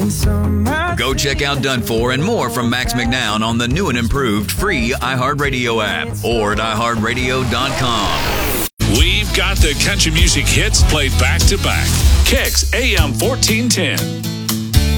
Go check out Done For and more from Max McNown on the new and improved free iHeartRadio app or at iHeartRadio.com. We've got the country music hits played back to back. Kicks AM 1410.